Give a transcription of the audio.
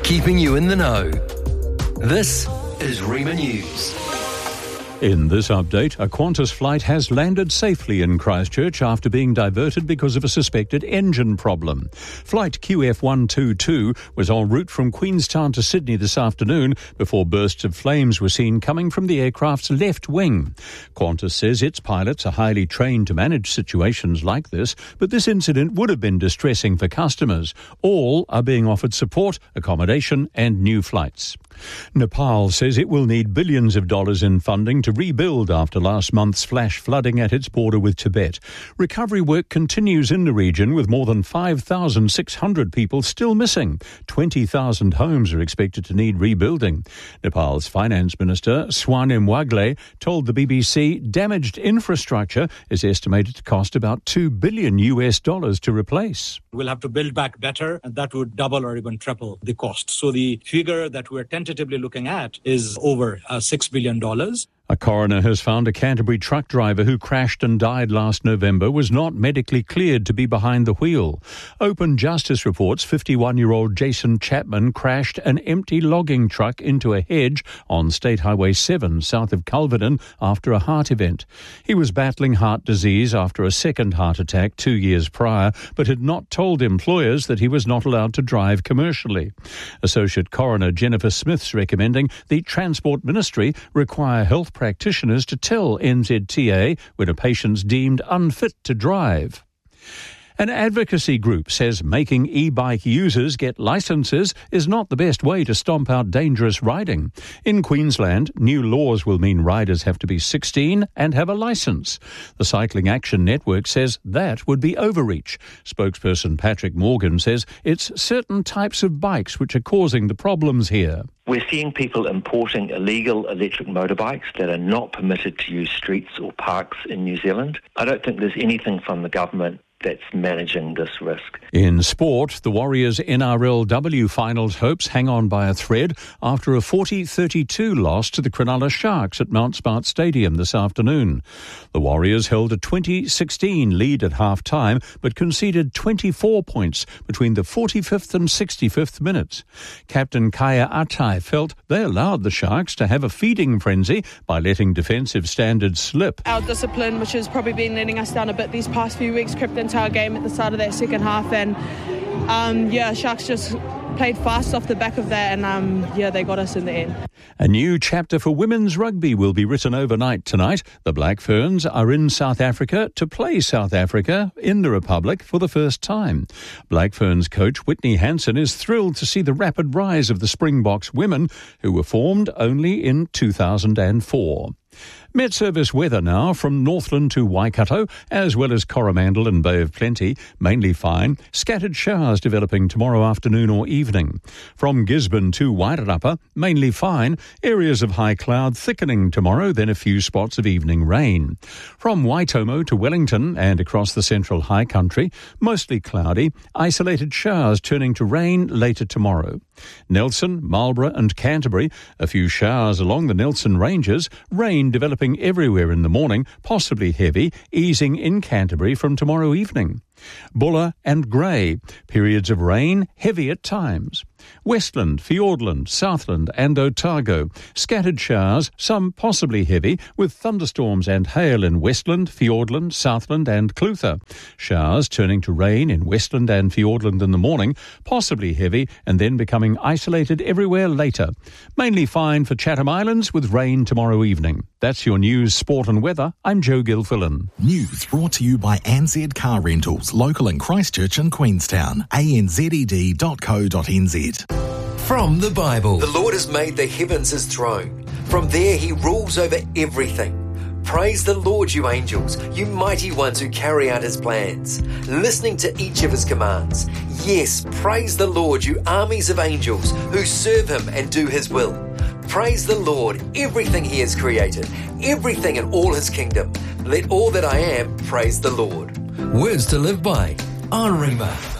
keeping you in the know. This is Rima News. In this update, a Qantas flight has landed safely in Christchurch after being diverted because of a suspected engine problem. Flight QF122 was en route from Queenstown to Sydney this afternoon before bursts of flames were seen coming from the aircraft's left wing. Qantas says its pilots are highly trained to manage situations like this, but this incident would have been distressing for customers. All are being offered support, accommodation and new flights. Nepal says it will need billions of dollars in funding to rebuild after last month's flash flooding at its border with Tibet. Recovery work continues in the region with more than 5,600 people still missing. 20,000 homes are expected to need rebuilding. Nepal's Finance Minister Swarnim Wagle told the BBC damaged infrastructure is estimated to cost about $2 billion to replace. We'll have to build back better, and that would double or even triple the cost. So the figure that we're tentatively looking at is over $6 billion. A coroner has found a Canterbury truck driver who crashed and died last November was not medically cleared to be behind the wheel. Open Justice reports 51-year-old Jason Chapman crashed an empty logging truck into a hedge on State Highway 7 south of Culverden after a heart event. He was battling heart disease after a second heart attack 2 years prior, but had not told employers that he was not allowed to drive commercially. Associate Coroner Jennifer Smith's recommending the Transport Ministry require health practitioners to tell NZTA when a patient's deemed unfit to drive. An advocacy group says making e-bike users get licences is not the best way to stomp out dangerous riding. In Queensland, new laws will mean riders have to be 16 and have a licence. The Cycling Action Network says that would be overreach. Spokesperson Patrick Morgan says it's certain types of bikes which are causing the problems here. We're seeing people importing illegal electric motorbikes that are not permitted to use streets or parks in New Zealand. I don't think there's anything from the government that's managing this risk. In sport, the Warriors' NRLW finals hopes hang on by a thread after a 40-32 loss to the Cronulla Sharks at Mount Smart Stadium this afternoon. The Warriors held a 20-16 lead at half-time but conceded 24 points between the 45th and 65th minutes. Captain Kaya Atai felt they allowed the Sharks to have a feeding frenzy by letting defensive standards slip. Our discipline, which has probably been letting us down a bit these past few weeks, crept into our game at the start of that second half, and Sharks just played fast off the back of that, and they got us in the end. A new chapter for women's rugby will be written overnight tonight. The Black Ferns are in South Africa to play South Africa in the Republic for the first time. Black Ferns coach Whitney Hansen is thrilled to see the rapid rise of the Springboks women, who were formed only in 2004. Met Service weather now from Northland to Waikato, as well as Coromandel and Bay of Plenty, mainly fine. Scattered showers developing tomorrow afternoon or evening. From Gisborne to Wairarapa, mainly fine. Areas of high cloud thickening tomorrow, then a few spots of evening rain. From Waitomo to Wellington and across the central high country, mostly cloudy. Isolated showers turning to rain later tomorrow. Nelson, Marlborough and Canterbury, a few showers along the Nelson Ranges. Rain developing everywhere in the morning, possibly heavy, easing in Canterbury from tomorrow evening. Buller and Grey, periods of rain, heavy at times. Westland, Fiordland, Southland and Otago, scattered showers, some possibly heavy, with thunderstorms and hail in Westland, Fiordland, Southland and Clutha. Showers turning to rain in Westland and Fiordland in the morning, possibly heavy and then becoming isolated everywhere later. Mainly fine for Chatham Islands with rain tomorrow evening. That's your news, sport and weather. I'm Joe Gilfillan. News brought to you by ANZ Car Rentals, local in Christchurch and Queenstown. anzed.co.nz. From the Bible. The Lord has made the heavens his throne. From there he rules over everything. Praise the Lord, you angels, you mighty ones who carry out his plans, listening to each of his commands. Yes, praise the Lord, you armies of angels who serve him and do his will. Praise the Lord, everything he has created, everything in all his kingdom. Let all that I am praise the Lord. Words to live by on Rima.